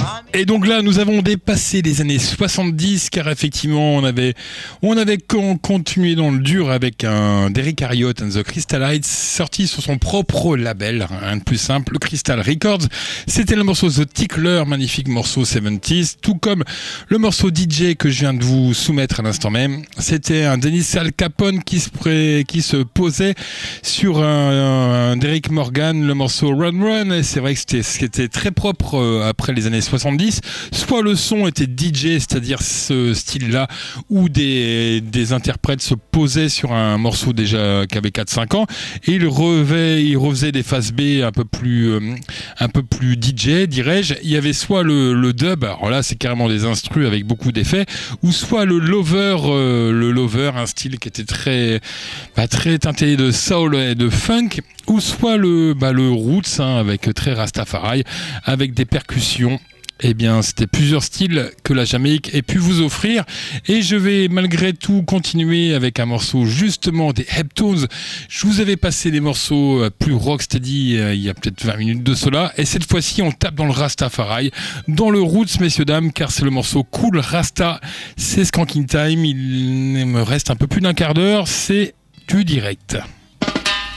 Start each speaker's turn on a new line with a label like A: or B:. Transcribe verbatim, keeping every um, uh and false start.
A: Et donc là, nous avons dépassé les années soixante-dix, car effectivement, on avait, on avait con- continué dans le dur avec un Derrick Harriott and the Crystalites, sorti sur son propre label, un de plus simple, le Crystal Records. C'était le morceau The Tickler, magnifique morceau soixante-dix, tout comme le morceau D J que je viens de vous soumettre à l'instant même. C'était un Dennis Al Capone qui se, pré- qui se posait sur un, un Derrick Morgan, le morceau Run Run, et c'est vrai que c'était, c'était très propre euh, après les années soixante-dix. Soit le son était D J, c'est-à-dire ce style-là, où des, des interprètes se posaient sur un morceau déjà qui avait quatre cinq ans, et ils revenaient, ils refaisaient des phases B un peu plus, euh, un peu plus D J, dirais-je. Il y avait soit le, le dub, alors là c'est carrément des instrus avec beaucoup d'effets, ou soit le lover, euh, le lover, un style qui était très, bah, très teinté de soul et de funk, ou soit le, bah, le roots, hein, avec très Rastafari, avec des percussions. Eh bien, c'était plusieurs styles que la Jamaïque ait pu vous offrir. Et je vais malgré tout continuer avec un morceau justement des Heptones. Je vous avais passé des morceaux plus rocksteady euh, il y a peut-être vingt minutes de cela. Et cette fois-ci, on tape dans le Rastafari, dans le roots, messieurs, dames, car c'est le morceau Cool Rasta. C'est Skanking Time. Il me reste un peu plus d'un quart d'heure. C'est du direct.